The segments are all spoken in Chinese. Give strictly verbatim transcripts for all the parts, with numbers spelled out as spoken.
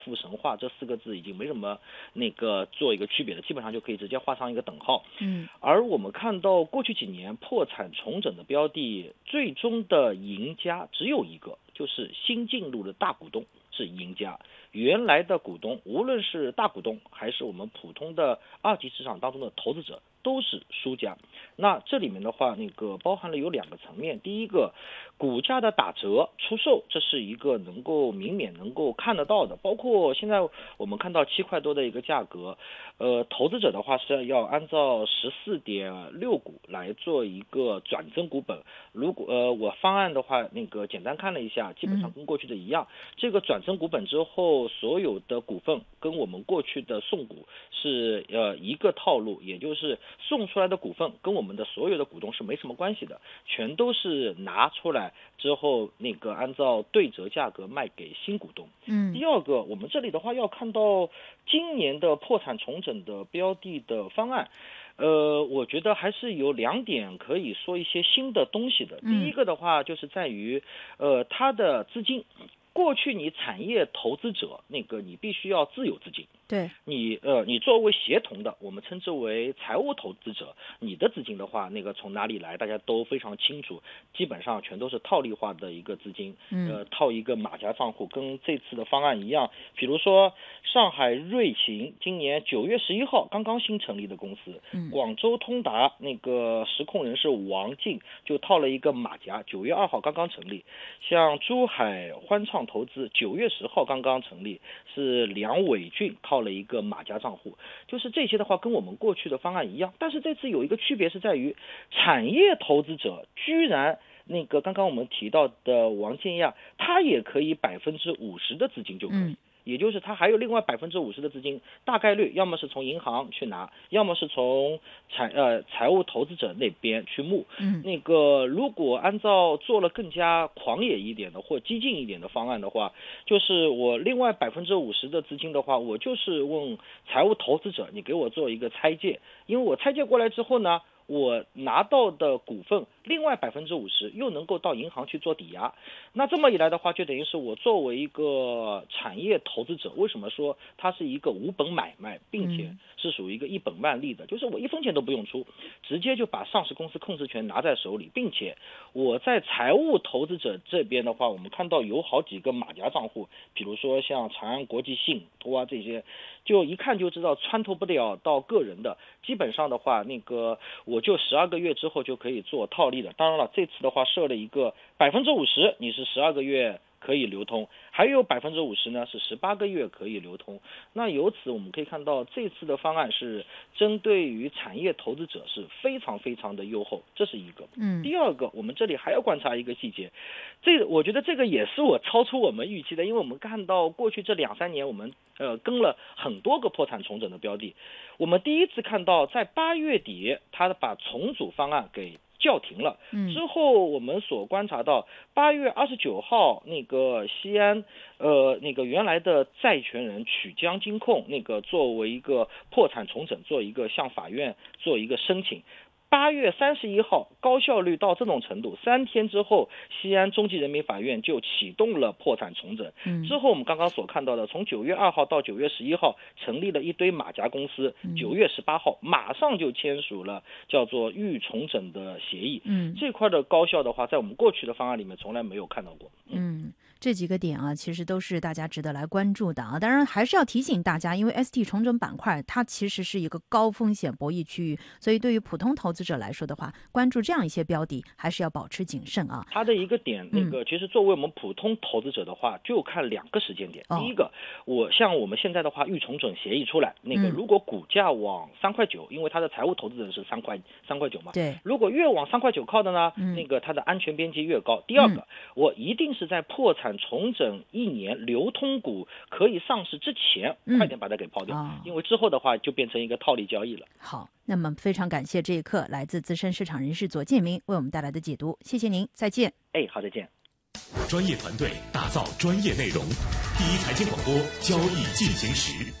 富神话这四个字已经没什么那个做一个区别的，基本上就可以直接画上一个等号。 嗯， 而我们看到过去几年破产重整的标的，最终的赢家只有一个，就是新进入的大股东是赢家，原来的股东无论是大股东还是我们普通的二级市场当中的投资者都是输家。那这里面的话，那个包含了有两个层面，第一个，股价的打折出售，这是一个能够明显能够看得到的，包括现在我们看到七块多的一个价格，呃，投资者的话是要按照十四点六股来做一个转增股本。如果呃我方案的话，那个简单看了一下，基本上跟过去的一样。嗯、这个转增股本之后，所有的股份跟我们过去的送股是呃一个套路，也就是送出来的股份跟我们的所有的股东是没什么关系的，全都是拿出来之后那个按照对折价格卖给新股东。 嗯， 第二个，我们这里的话要看到今年的破产重整的标的的方案。呃，我觉得还是有两点可以说一些新的东西的。第一个的话，就是在于，呃，它的资金，过去你产业投资者那个你必须要自有资金， 对， 你呃，你作为协同的，我们称之为财务投资者，你的资金的话，那个从哪里来，大家都非常清楚，基本上全都是套利化的一个资金，呃，套一个马甲账户，跟这次的方案一样。比如说上海瑞行今年九月十一号刚刚新成立的公司，广州通达那个实控人是王进就套了一个马甲，九月二号刚刚成立。像珠海欢创投资九月十号刚刚成立，是梁伟俊套了一个马甲账户，就是这些的话跟我们过去的方案一样，但是这次有一个区别是在于产业投资者居然那个刚刚我们提到的王建亚，他也可以百分之五十的资金就可以。嗯，也就是他还有另外百分之五十的资金，大概率要么是从银行去拿，要么是从财呃财务投资者那边去募。嗯，那个如果按照做了更加狂野一点的或激进一点的方案的话，就是我另外百分之五十的资金的话，我就是问财务投资者，你给我做一个拆借，因为我拆借过来之后呢，我拿到的股份另外百分之五十又能够到银行去做抵押，那这么一来的话，就等于是我作为一个产业投资者，为什么说它是一个无本买卖，并且是属于一个一本万利的，就是我一分钱都不用出，直接就把上市公司控制权拿在手里，并且我在财务投资者这边的话，我们看到有好几个马甲账户，比如说像长安国际信托啊这些，就一看就知道穿透不了到个人的，基本上的话，那个我就十二个月之后就可以做套利的。当然了，这次的话设了一个百分之五十，你是十二个月可以流通，还有百分之五十呢是十八个月可以流通。那由此我们可以看到，这次的方案是针对于产业投资者是非常非常的优厚，这是一个。嗯，第二个，我们这里还要观察一个细节，这我觉得这个也是我超出我们预期的，因为我们看到过去这两三年我们呃跟了很多个破产重整的标的，我们第一次看到在八月底，他把重组方案给叫停了。之后我们所观察到，八月二十九号，那个西安，呃，那个原来的债权人曲江金控，那个作为一个破产重整，做一个向法院做一个申请。八月三十一号，高效率到这种程度，三天之后，西安中级人民法院就启动了破产重整。嗯、之后我们刚刚所看到的，从九月二号到九月十一号，成立了一堆马甲公司。九月十八号，马上就签署了叫做预重整的协议。嗯，这块的高效的话，在我们过去的方案里面从来没有看到过。 嗯。嗯，这几个点啊，其实都是大家值得来关注的啊。当然，还是要提醒大家，因为 S T 重整板块它其实是一个高风险博弈区域，所以对于普通投资者来说的话，关注这样一些标的，还是要保持谨慎啊。 它的一个点，那个、嗯、其实作为我们普通投资者的话，就看两个时间点。哦、第一个，我像我们现在的话，预重整协议出来，那个如果股价往三块九，因为它的财务投资人是三块三块九嘛， 对， 如果越往三块九靠的呢，嗯、那个它的安全边际越高。第二个，嗯、我一定是在破产重整一年流通股可以上市之前，嗯、快点把它给抛掉，哦、因为之后的话就变成一个套利交易了。 好，那么非常感谢这一刻来自资深市场人士左建明为我们带来的解读，谢谢您，再见。 哎，好，再见。 专业团队打造专业内容，第一财经广播，交易进行时。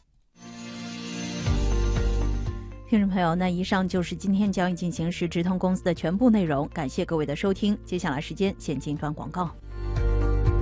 听众朋友，那以上就是今天交易进行时直通公司的全部内容，感谢各位的收听。接下来时间先进一段广告。